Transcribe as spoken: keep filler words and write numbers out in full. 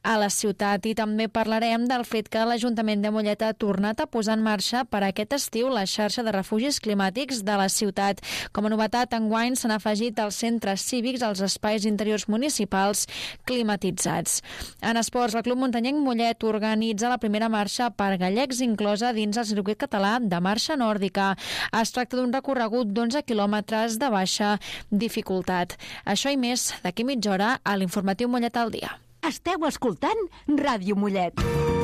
a la ciutat. I també parlarem del fet que l'Ajuntament de Mollet ha tornat a posar en marxa per aquest estiu la xarxa de refugis climàtics de la ciutat. Com a novetat, enguany s'han afegit els centres cívics als espais interiors municipals climatitzats. En esports, el Club Muntanyenc Mollet organitza la primera marxa per gallecs inclosa dins el circuit català de marxa nòrdica. Es tracta d'un recorregut d'onze quilòmetres de baixa dificultat. Això i més d'aquí mitja hora a l'informatiu Mollet al dia. Esteu escoltant Ràdio Mollet.